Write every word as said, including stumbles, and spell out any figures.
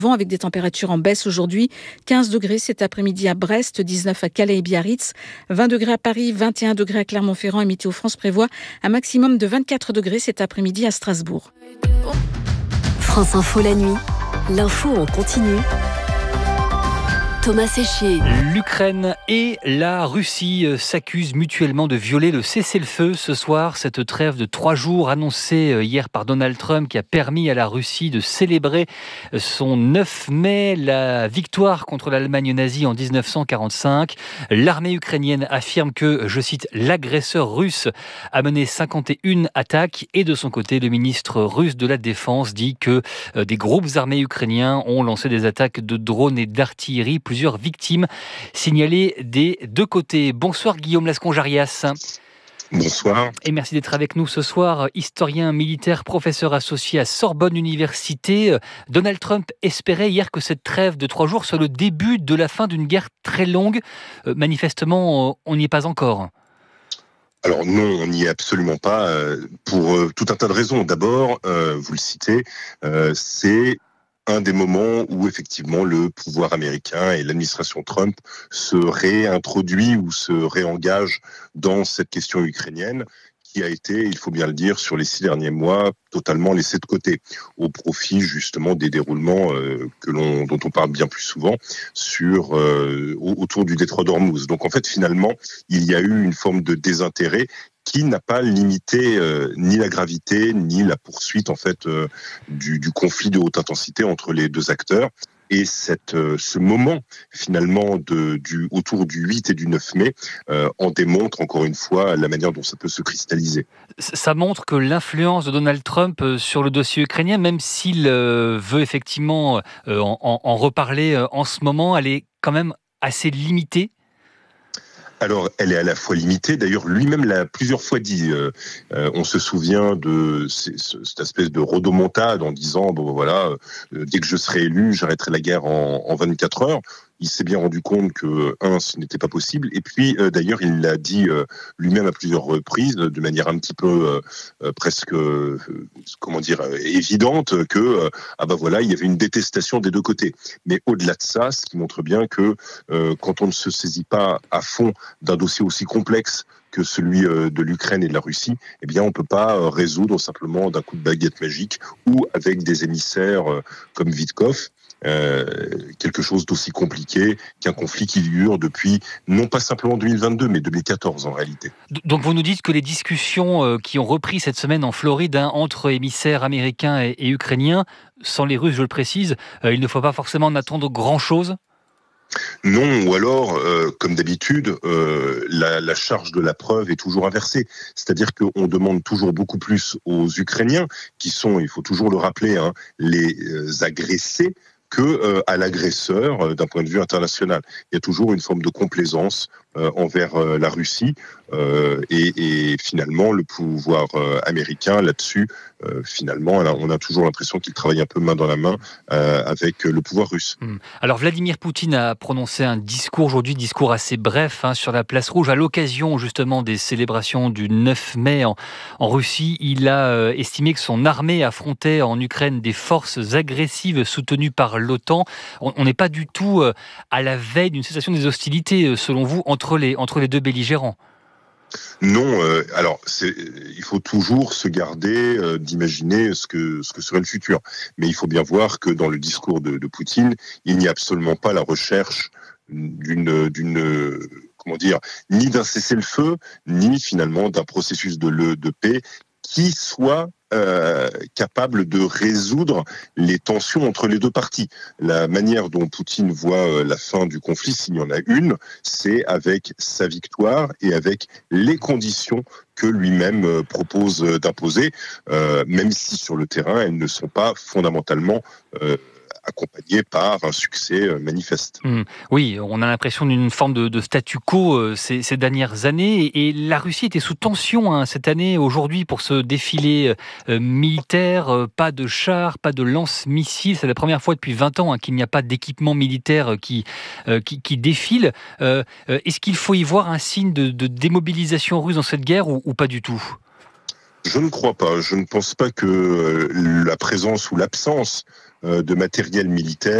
Vent avec des températures en baisse aujourd'hui, quinze degrés cet après-midi à Brest, dix-neuf à Calais et Biarritz, vingt degrés à Paris, vingt et un degrés à Clermont-Ferrand et Météo France prévoit un maximum de vingt-quatre degrés cet après-midi à Strasbourg. France Info la nuit, l'info en continu. Thomas Séchier. L'Ukraine et la Russie s'accusent mutuellement de violer le cessez-le-feu ce soir. Cette trêve de trois jours annoncée hier par Donald Trump qui a permis à la Russie de célébrer son neuf mai, la victoire contre l'Allemagne nazie en dix-neuf cent quarante-cinq. L'armée ukrainienne affirme que, je cite, l'agresseur russe a mené cinquante et une attaques et de son côté, le ministre russe de la Défense dit que des groupes armés ukrainiens ont lancé des attaques de drones et d'artillerie. Plusieurs victimes signalées des deux côtés. Bonsoir Guillaume Lasconge-Arias. Bonsoir. Et merci d'être avec nous ce soir. Historien militaire, professeur associé à Sorbonne Université. Donald Trump espérait hier que cette trêve de trois jours soit le début de la fin d'une guerre très longue. Euh, manifestement, on n'y est pas encore. Alors non, on n'y est absolument pas, euh, pour euh, tout un tas de raisons. D'abord, euh, vous le citez, euh, c'est un des moments où effectivement le pouvoir américain et l'administration Trump se réintroduit ou se réengage dans cette question ukrainienne qui a été, il faut bien le dire, sur les six derniers mois, totalement laissée de côté, au profit justement des déroulements euh, que l'on, dont on parle bien plus souvent sur euh, autour du détroit d'Ormuz. Donc en fait, finalement, il y a eu une forme de désintérêt qui n'a pas limité euh, ni la gravité ni la poursuite en fait euh, du, du conflit de haute intensité entre les deux acteurs. Et cette, euh, ce moment finalement de, du, autour du huit et du neuf mai euh, en démontre encore une fois la manière dont ça peut se cristalliser. Ça montre que l'influence de Donald Trump sur le dossier ukrainien, même s'il euh, veut effectivement euh, en, en reparler euh, en ce moment, elle est quand même assez limitée. Alors, elle est à la fois limitée. D'ailleurs, lui-même l'a plusieurs fois dit. Euh, euh, on se souvient de c- cette espèce de rodomontade en disant bon voilà, euh, dès que je serai élu, j'arrêterai la guerre en, en vingt-quatre heures. Il s'est bien rendu compte que un, ce n'était pas possible. Et puis, euh, d'ailleurs, il l'a dit euh, lui-même à plusieurs reprises, de manière un petit peu euh, presque, euh, comment dire, euh, évidente, que euh, ah bah voilà, il y avait une détestation des deux côtés. Mais au-delà de ça, ce qui montre bien que euh, quand on ne se saisit pas à fond d'un dossier aussi complexe que celui de l'Ukraine et de la Russie, eh bien, on peut pas résoudre simplement d'un coup de baguette magique ou avec des émissaires comme Witkoff. Euh, quelque chose d'aussi compliqué qu'un conflit qui dure depuis non pas simplement deux mille vingt-deux mais deux mille quatorze en réalité. Donc vous nous dites que les discussions qui ont repris cette semaine en Floride hein, entre émissaires américains et, et ukrainiens, sans les Russes je le précise, euh, il ne faut pas forcément en attendre grand-chose? Non, ou alors, euh, comme d'habitude, euh, la, la charge de la preuve est toujours inversée. C'est-à-dire qu'on demande toujours beaucoup plus aux Ukrainiens, qui sont, il faut toujours le rappeler, hein, les euh, agressés, que euh, à l'agresseur euh, d'un point de vue international. Il y a toujours une forme de complaisance euh, envers euh, la Russie euh, et, et finalement le pouvoir euh, américain là-dessus, euh, finalement, on a toujours l'impression qu'il travaille un peu main dans la main euh, avec le pouvoir russe. Mmh. Alors Vladimir Poutine a prononcé un discours aujourd'hui, discours assez bref hein, sur la place rouge à l'occasion justement des célébrations du neuf mai en, en Russie. Il a euh, estimé que son armée affrontait en Ukraine des forces agressives soutenues par l'OTAN. On n'est pas du tout euh, à la veille d'une cessation des hostilités, euh, selon vous, entre les, entre les deux belligérants. Non, euh, alors c'est, il faut toujours se garder euh, d'imaginer ce que ce que serait le futur. Mais il faut bien voir que dans le discours de, de Poutine, il n'y a absolument pas la recherche d'une d'une comment dire, ni d'un cessez-le-feu, ni finalement d'un processus de, le, de paix qui soit euh, capable de résoudre les tensions entre les deux parties. La manière dont Poutine voit euh, la fin du conflit, s'il y en a une, c'est avec sa victoire et avec les conditions que lui-même euh, propose d'imposer, euh, même si sur le terrain, elles ne sont pas fondamentalement euh, accompagné par un succès manifeste. Mmh. Oui, on a l'impression d'une forme de, de statu quo euh, ces, ces dernières années. Et, et la Russie était sous tension hein, cette année, aujourd'hui, pour ce défilé euh, militaire. Euh, pas de chars, pas de lance-missiles. C'est la première fois depuis vingt ans hein, qu'il n'y a pas d'équipement militaire qui, euh, qui, qui défile. Euh, euh, est-ce qu'il faut y voir un signe de, de démobilisation russe dans cette guerre ou, ou pas du tout ? Je ne crois pas. Je ne pense pas que la présence ou l'absence de matériel militaire